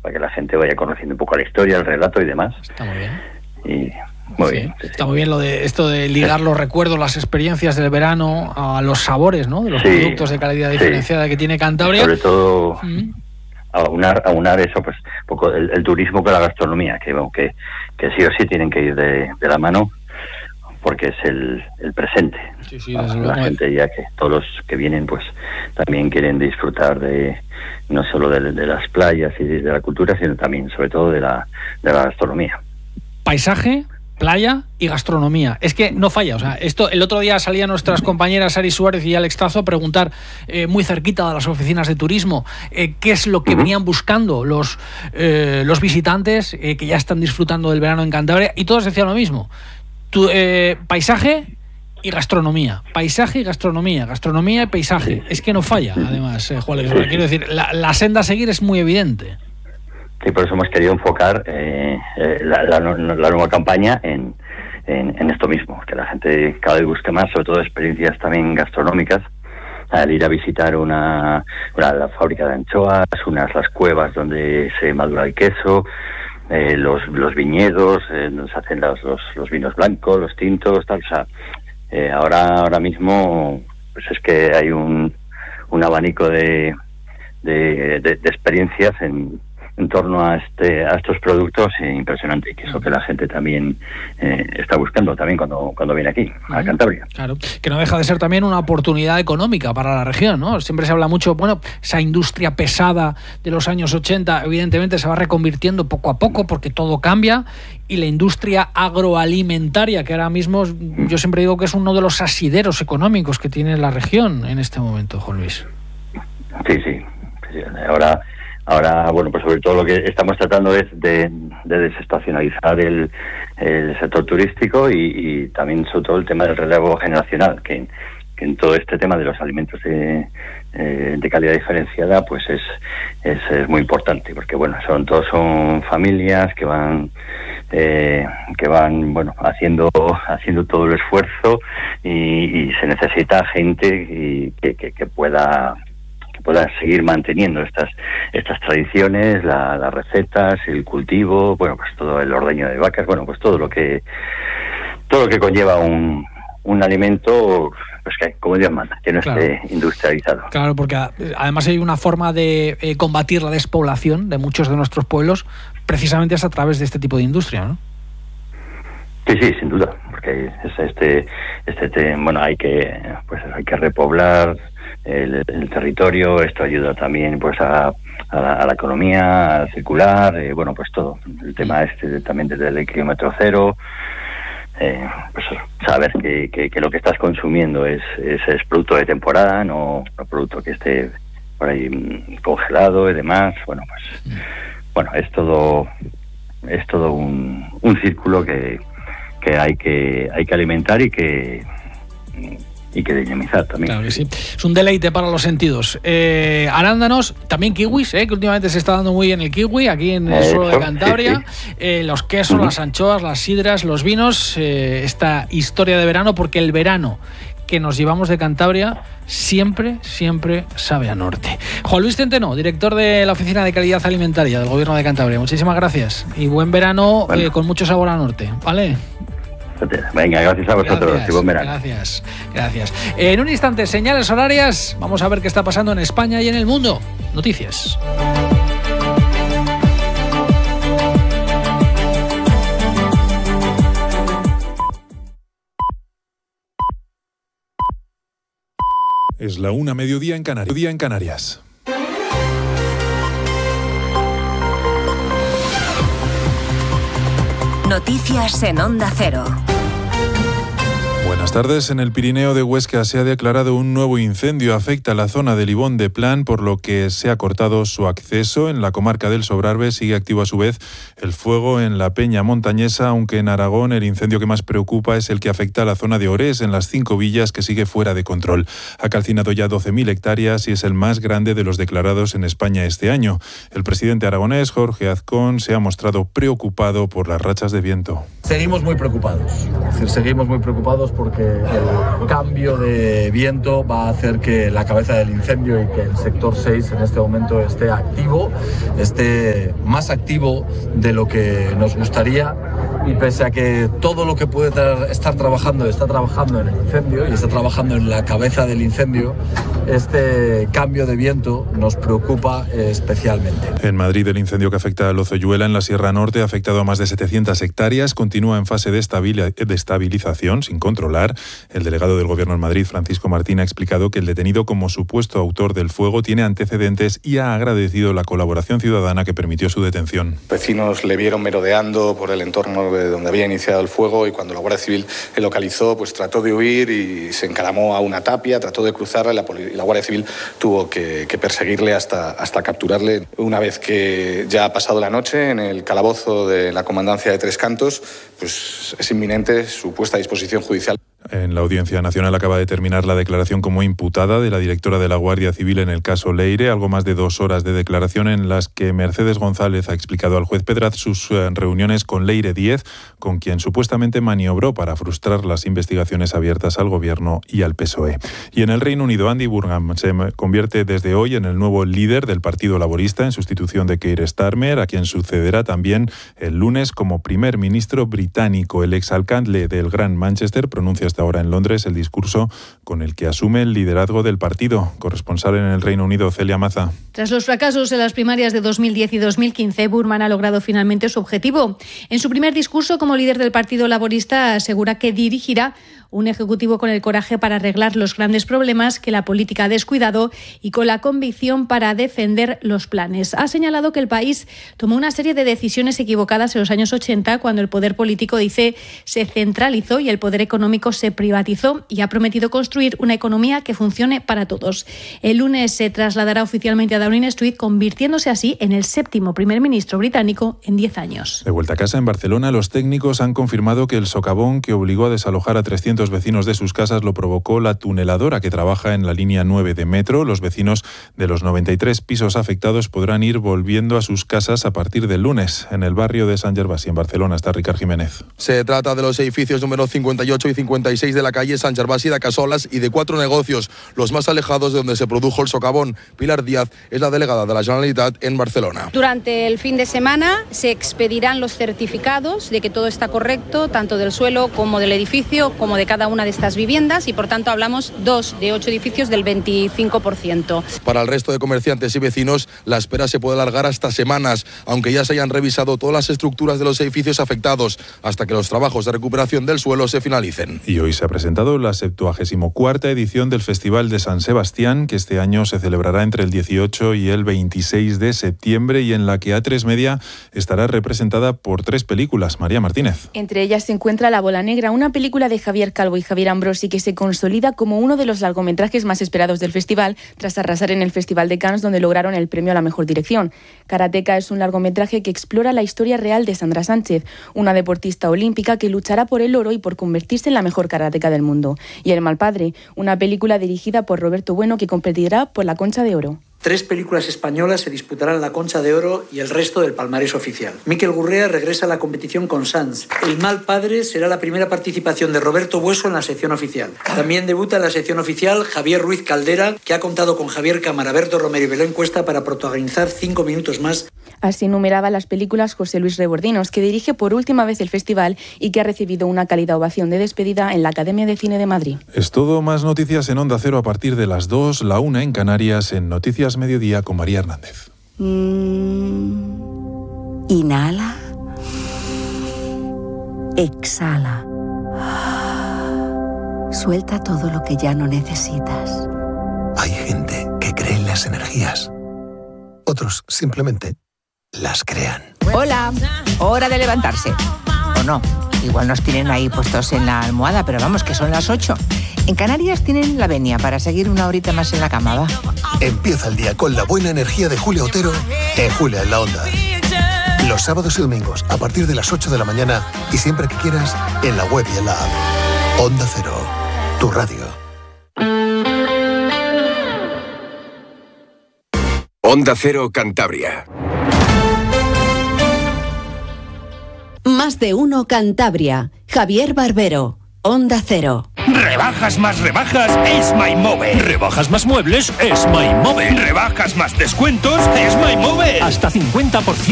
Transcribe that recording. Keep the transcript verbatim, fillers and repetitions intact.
para que la gente vaya conociendo un poco la historia, el relato y demás. Está muy bien. Y muy sí, bien. Sí, está sí. muy bien lo de esto de ligar sí. los recuerdos, las experiencias del verano a los sabores, ¿no? De los sí, productos de calidad diferenciada sí. que tiene Cantabria. Sobre todo ¿Mm? aunar, aunar eso, pues un poco el, el turismo con la gastronomía, que, bueno, que que sí o sí tienen que ir de, de la mano, porque es el, el presente. Sí, sí, desde luego. La gente, ya que todos los que vienen pues también quieren disfrutar de no solo de, de las playas y de, de la cultura, sino también sobre todo de la, de la gastronomía. Paisaje, playa y gastronomía. Es que no falla. O sea, esto el otro día salían nuestras compañeras Ari Suárez y Alex Tazo a preguntar eh, muy cerquita de las oficinas de turismo eh, qué es lo que uh-huh. venían buscando los, eh, los visitantes eh, que ya están disfrutando del verano en Cantabria, y todos decían lo mismo. Tu, eh, paisaje y gastronomía. Paisaje y gastronomía. Gastronomía y paisaje. Es que no falla, además, eh, Juan Luis. Quiero decir, la, la senda a seguir es muy evidente. Sí, por eso hemos querido enfocar eh, eh, la, la, la nueva campaña en, en, en esto mismo, que la gente cada vez busque más, sobre todo experiencias también gastronómicas, al ir a visitar una, una la fábrica de anchoas, unas las cuevas donde se madura el queso, eh, los, los viñedos, eh, donde se hacen los, los, los vinos blancos, los tintos, tal. O sea, eh, ahora ahora mismo pues es que hay un, un abanico de, de, de, de experiencias en en torno a este a estos productos eh, impresionante, y que es lo que la gente también eh, está buscando también cuando cuando viene aquí a Cantabria. Claro, que no deja de ser también una oportunidad económica para la región, ¿no? Siempre se habla mucho, bueno, esa industria pesada de los años ochenta evidentemente se va reconvirtiendo poco a poco porque todo cambia, y la industria agroalimentaria, que ahora mismo yo siempre digo que es uno de los asideros económicos que tiene la región en este momento, Juan Luis. Sí, sí, sí ahora Ahora, bueno, pues sobre todo lo que estamos tratando es de, de desestacionalizar el, el sector turístico y, y también sobre todo el tema del relevo generacional, que, que en todo este tema de los alimentos de, de calidad diferenciada pues es, es, es muy importante, porque bueno, son todos son familias que van eh, que van bueno haciendo haciendo todo el esfuerzo, y, y se necesita gente y que, que, que pueda puedan seguir manteniendo estas estas tradiciones, la, las recetas, el cultivo, bueno, pues todo el ordeño de vacas, bueno, pues todo lo que todo lo que conlleva un, un alimento, pues que como Dios manda, que no claro. esté industrializado. Claro, porque además hay una forma de eh, combatir la despoblación de muchos de nuestros pueblos, precisamente es a través de este tipo de industria, ¿no? Sí, sí, sin duda, porque es este este bueno, hay que pues hay que repoblar El, el territorio. Esto ayuda también pues a, a, la, a la economía, a circular, eh, bueno, pues todo el tema este también desde el kilómetro cero, eh, pues saber que, que, que lo que estás consumiendo es, es, es producto de temporada, no, no producto que esté por ahí congelado y demás. Bueno, pues bueno, es todo es todo un, un círculo que, que hay que hay que alimentar y que y que dinamizar también. Claro que sí. Es un deleite para los sentidos. Eh, arándanos, también kiwis, eh, que últimamente se está dando muy bien el kiwi aquí en el suelo de Cantabria. Sí, sí. Eh, los quesos, uh-huh. las anchoas, las sidras, los vinos. Eh, esta historia de verano, porque el verano que nos llevamos de Cantabria siempre, siempre sabe a norte. Juan Luis Centeno, director de la Oficina de Calidad Alimentaria del Gobierno de Cantabria. Muchísimas gracias y buen verano, bueno. eh, con mucho sabor a norte. ¿Vale? Venga, gracias a vosotros. Gracias, y buen verano. Gracias, gracias. En un instante, señales horarias. Vamos a ver qué está pasando en España y en el mundo. Noticias. Es la una mediodía en Canarias. Día en Canarias. Noticias en Onda Cero. Buenas tardes. En el Pirineo de Huesca se ha declarado un nuevo incendio. Afecta a la zona de Libón de Plan, por lo que se ha cortado su acceso. En la comarca del Sobrarbe sigue activo a su vez el fuego en la Peña Montañesa, aunque en Aragón el incendio que más preocupa es el que afecta a la zona de Orés, en las cinco villas, que sigue fuera de control. Ha calcinado ya doce mil hectáreas y es el más grande de los declarados en España este año. El presidente aragonés, Jorge Azcón, se ha mostrado preocupado por las rachas de viento. Seguimos muy preocupados. Es decir, seguimos muy preocupados porque porque el cambio de viento va a hacer que la cabeza del incendio y que el sector seis en este momento esté activo, esté más activo de lo que nos gustaría, y pese a que todo lo que puede tra- estar trabajando está trabajando en el incendio y está trabajando en la cabeza del incendio, este cambio de viento nos preocupa especialmente. En Madrid, el incendio que afecta a Lozoyuela en la Sierra Norte ha afectado a más de setecientas hectáreas, continúa en fase de, estabil- de estabilización sin controlar. El delegado del Gobierno en Madrid, Francisco Martín, ha explicado que el detenido como supuesto autor del fuego tiene antecedentes y ha agradecido la colaboración ciudadana que permitió su detención. Vecinos le vieron merodeando por el entorno de donde había iniciado el fuego y cuando la Guardia Civil le localizó, pues trató de huir y se encaramó a una tapia, trató de cruzarla y la, poli- y la Guardia Civil tuvo que, que perseguirle hasta, hasta capturarle. Una vez que ya ha pasado la noche en el calabozo de la Comandancia de Tres Cantos, pues es inminente su puesta a disposición judicial. En la Audiencia Nacional acaba de terminar la declaración como imputada de la directora de la Guardia Civil en el caso Leire, algo más de dos horas de declaración en las que Mercedes González ha explicado al juez Pedraz sus eh, reuniones con Leire Díez, con quien supuestamente maniobró para frustrar las investigaciones abiertas al Gobierno y al P S O E. Y en el Reino Unido, Andy Burnham se convierte desde hoy en el nuevo líder del Partido Laborista en sustitución de Keir Starmer, a quien sucederá también el lunes como primer ministro británico. El exalcalde del Gran Manchester pronuncia hasta ahora en Londres el discurso con el que asume el liderazgo del partido. Corresponsal en el Reino Unido, Celia Maza. Tras los fracasos en las primarias de dos mil diez y dos mil quince, Burman ha logrado finalmente su objetivo. En su primer discurso como líder del Partido Laborista asegura que dirigirá un ejecutivo con el coraje para arreglar los grandes problemas que la política ha descuidado y con la convicción para defender los planes. Ha señalado que el país tomó una serie de decisiones equivocadas en los años ochenta, cuando el poder político, dice, se centralizó y el poder económico se privatizó, y ha prometido construir una economía que funcione para todos. El lunes se trasladará oficialmente a Downing Street, convirtiéndose así en el séptimo primer ministro británico en diez años. De vuelta a casa en Barcelona, los técnicos han confirmado que el socavón que obligó a desalojar a trescientos vecinos de sus casas lo provocó la tuneladora que trabaja en la línea nueve de metro. Los vecinos de los noventa y tres pisos afectados podrán ir volviendo a sus casas a partir del lunes. En el barrio de Sant Gervasi, en Barcelona, está Ricard Jiménez. Se trata de los edificios número cincuenta y ocho y cincuenta y seis de la calle Sant Gervasi de Casolas y de cuatro negocios, los más alejados de donde se produjo el socavón. Pilar Díaz es la delegada de la Generalitat en Barcelona. Durante el fin de semana se expedirán los certificados de que todo está correcto, tanto del suelo como del edificio, como de cada una de estas viviendas, y por tanto hablamos dos de ocho edificios del veinticinco por ciento. Para el resto de comerciantes y vecinos, la espera se puede alargar hasta semanas, aunque ya se hayan revisado todas las estructuras de los edificios afectados, hasta que los trabajos de recuperación del suelo se finalicen. Y hoy se ha presentado la septuagésima cuarta edición del Festival de San Sebastián, que este año se celebrará entre el dieciocho y el veintiséis de septiembre, y en la que A tres Media estará representada por tres películas. María Martínez. Entre ellas se encuentra La Bola Negra, una película de Javier Calvo y Javier Ambrosi que se consolida como uno de los largometrajes más esperados del festival, tras arrasar en el Festival de Cannes, donde lograron el premio a la mejor dirección. Karateka es un largometraje que explora la historia real de Sandra Sánchez, una deportista olímpica que luchará por el oro y por convertirse en la mejor karateka del mundo. Y El mal padre, una película dirigida por Roberto Bueno que competirá por la Concha de Oro. Tres películas españolas se disputarán la Concha de Oro y el resto del palmarés oficial. Miquel Gurrea regresa a la competición con Sans. El mal padre será la primera participación de Roberto Bueso en la sección oficial. También debuta en la sección oficial Javier Ruiz Caldera, que ha contado con Javier Cámara, Berto Romero y Belén Cuesta para protagonizar Cinco minutos más. Así numeraba las películas José Luis Rebordinos, que dirige por última vez el festival y que ha recibido una cálida ovación de despedida en la Academia de Cine de Madrid. Es todo. Más noticias en Onda Cero a partir de las dos, la una en Canarias, en Noticias Mediodía con María Hernández. Mm, inhala. Exhala. Suelta todo lo que ya no necesitas. Hay gente que cree en las energías. Otros simplemente las crean. Hola, hora de levantarse. O no, igual nos tienen ahí puestos en la almohada, pero vamos, que son las ocho. En Canarias tienen la venia para seguir una horita más en la cama, ¿va? Empieza el día con la buena energía de Julia Otero en Julia en la Onda. Los sábados y domingos a partir de las ocho de la mañana y siempre que quieras en la web y en la app. Onda Cero, tu radio. Onda Cero Cantabria. Más de uno Cantabria. Javier Barbero. Onda Cero. Rebajas más rebajas es MyMove. Rebajas más muebles es MyMove. Rebajas más descuentos es MyMove. Hasta cincuenta por ciento